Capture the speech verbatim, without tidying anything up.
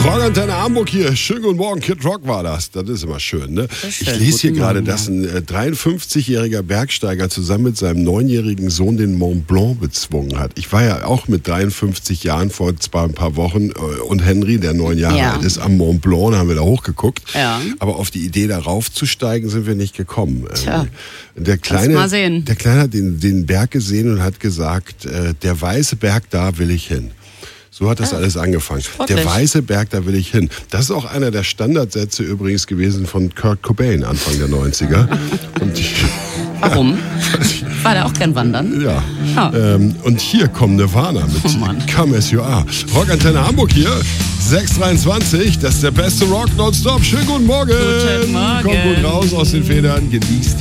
Rockantenne Hamburg hier. Schönen guten Morgen, Kid Rock war das. Das ist immer schön, ne? Schön. Ich lese hier Guten gerade, Morgen, dass ja. ein äh, dreiundfünfzigjähriger Bergsteiger zusammen mit seinem neunjährigen Sohn den Mont Blanc bezwungen hat. Ich war ja auch mit dreiundfünfzig Jahren vor zwar ein paar Wochen äh, und Henry, der neun Jahre Ja. alt ist, am Mont Blanc, da haben wir da hochgeguckt. Ja. Aber auf die Idee, da raufzusteigen, sind wir nicht gekommen. Tja. Ähm, der Kleine, mal sehen. der Kleine hat den, den Berg gesehen und hat gesagt, äh, der weiße Berg, da will ich hin. So hat das Ah, alles angefangen. sportlich. Der weiße Berg, da will ich hin. Das ist auch einer der Standardsätze übrigens gewesen von Kurt Cobain Anfang der neunziger. Und ich, Warum? War der auch gern wandern? ja. Ah. Ähm, und hier kommt Nirvana mit Oh Mann. Come As You Are. Rockantenne Hamburg hier, sechs Uhr dreiundzwanzig. Das ist der beste Rock nonstop. Schönen guten Morgen. Guten Morgen. Kommt gut raus aus den Federn. Genießt